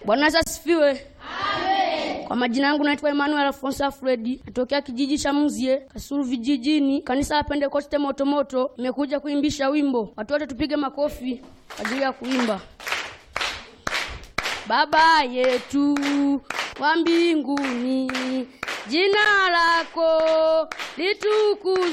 Bwana asifiwe. Amen. Kwa majina yangu naitwa Emmanuel Alfonso Fredi, natokea kijiji cha Mzie, Kasulu vijijini, kanisa la Pentecoste Motomoto. Nimekuja kuimbisha wimbo. Watu wote tupige makofi kwa ajili ya kuimba. Baba yetu wa mbinguni, jina lako litukuzwe.